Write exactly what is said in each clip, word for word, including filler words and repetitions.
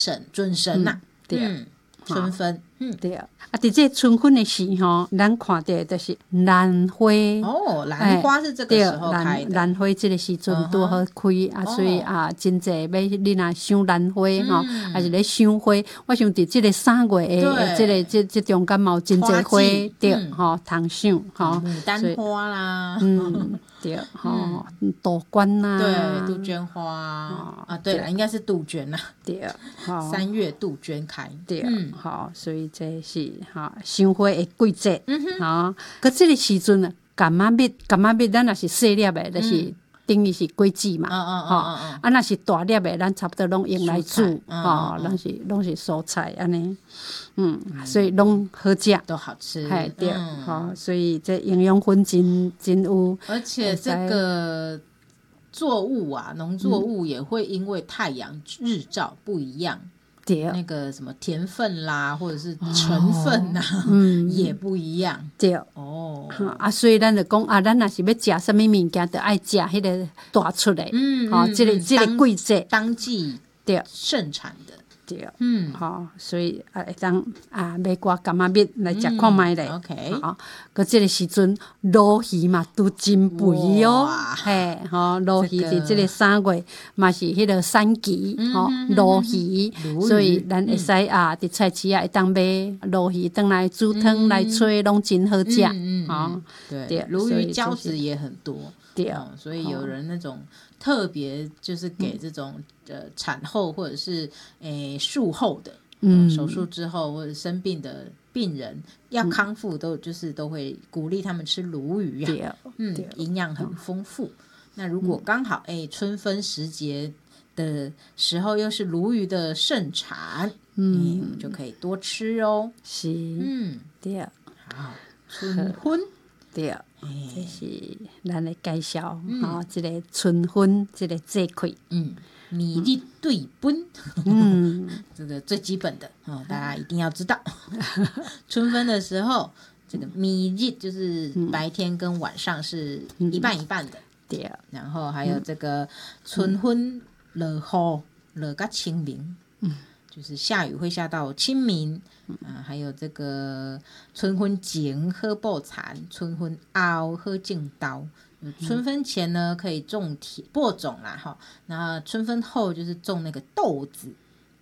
神准神呐、啊嗯， 对。 嗯春分，嗯， 对啊，啊，伫这春分的时候，咱看到就是兰花哦，兰花是这个时候开的， 兰花这个时阵拄好开、uh-huh. 啊，所以啊，真济要你若赏兰花吼，还、嗯、是咧赏花，我想伫这个三月的这个这这中间嘛有真济花对吼，通赏吼， 牡丹花啦， 嗯，对吼，杜鹃啦， 对，杜鹃花啊，啊对了，应该是杜鹃啦， 对， 三月杜鹃开， 对，嗯，好，所以这是哈赏花的季节，嗯哼，哈，可这个时阵呢，柑仔蜜，柑仔蜜咱若是细粒的，就是。等于是果子嘛，吼、嗯嗯嗯嗯，啊，若是大粒的，咱差不多拢用来煮，吼、嗯，拢、嗯、是拢是蔬菜安尼，嗯，所以拢好食， 都好吃， 嘿，对，吼、嗯，所以这营养分真真有， 而且这个作物啊，农作物也会因为太阳日照不一样。对，那个什么甜分啦，或者是成分啊，哦、嗯，也不一样。 对，哦，啊，所以咱就讲啊，咱若是要食什么物件，就爱食迄个大出来，嗯，好、哦，这个这个季节当季对盛产的。 对，嗯，好、哦，所以啊，会当啊买寡柑仔蜜来食看卖咧。 OK， 好，佮这个时阵鱸鱼嘛都真肥哦，嘿，吼、哦，鱸鱼伫这个三月嘛是迄个产期，吼、嗯，鱸鱼，所以咱会使、嗯、啊，伫菜市啊会当买鱸鱼当来煮汤、嗯、来炊，拢真好食，嗯嗯， 哦、对，对，鲈鱼胶质也很多。对、哦，所以有人那种特别就是给这种、嗯、呃产后或者是诶术后的，嗯，手术之后或者生病的病人要康复都就是都会鼓励他们吃鲈鱼啊，对，嗯，营养很丰富。嗯、那如果刚好诶春分时节的时候又是鲈鱼的盛产，嗯，嗯就可以多吃哦。 是， 嗯， 对， 好，春分。 对，这是咱的介绍，吼、嗯，这个春分，这个节气， 嗯，米日对分，嗯，这个最基本的哦，大家一定要知道。春分的时候，这个米日就是白天跟晚上是一半一半的，对、嗯，然后还有这个春分落雨，落到清明，嗯。就是下雨会下到清明，啊，还有这个春分前喝爆蚕，春分后喝净刀。春分前呢可以种田播种啦，哈，然后春分后就是种那个豆子，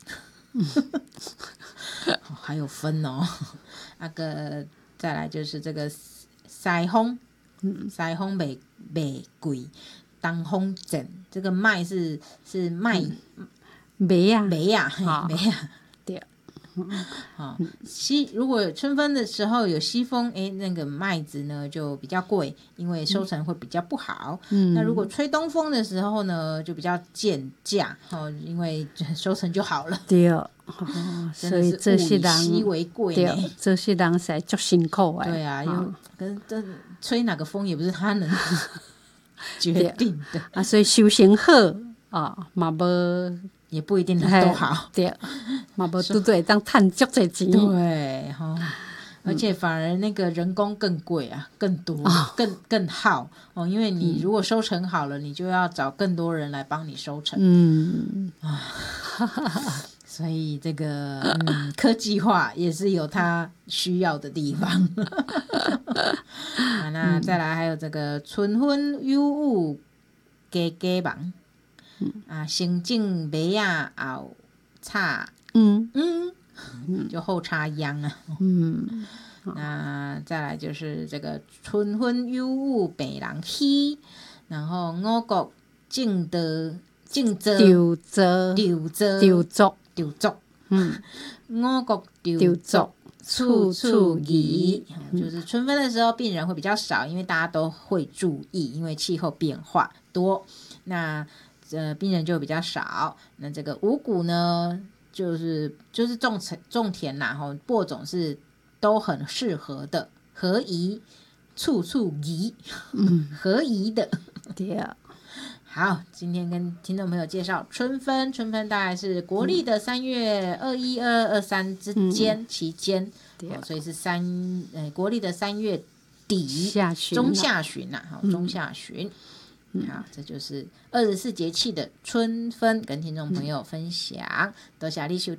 哦、还有分哦。那个再来就是这个塞风，塞风袂袂贵，当风整这个麦是是麦。嗯梅啊， 梅啊，梅啊， 对， 好、嗯，西如果春分的时候有西风，哎，那个麦子呢就比较贵，因为收成会比较不好。嗯，那如果吹东风的时候呢，就比较贱价，哦，因为收成就好了。 对，哦，所以这些人稀为贵呢， 这些人实在足辛苦哎。 对啊，因为跟这吹哪个风也不是他能决定的啊，所以修行好啊，嘛无。 也不一定都好， 对，嘛无拄对当赚足侪钱， 对哈、哦，而且反而那个人工更贵啊，更多，哦、更更耗哦，因为你如果收成好了，嗯、你就要找更多人来帮你收成，嗯啊，所以这个、嗯、科技化也是有它需要的地方。啊，那再来还有这个春分有雾加加忙。啊，先种麦啊，后插嗯嗯，就后插秧啊。嗯，那再来就是这个春分有雾白人起，然后五穀种的种植丢做丢做丢作丢作，嗯，五穀丢作处处宜，就是春分的时候病人会比较少，因为大家都会注意，因为气候变化多，那。呃，病人就比较少。那这个五谷呢，就是就是种种田啦，哈，播种是都很适合的，合宜，处处宜，嗯，合宜的。 对啊。 好，今天跟听众朋友介绍春分，春分大概是国历的三月二一、二二、二三之间、嗯、期间，对、哦，所以是三呃国历的三月底下旬中下旬呐、啊，好、嗯、中下旬。 好，这就是二十四节气的春分，跟听众朋友分享。多谢你收听。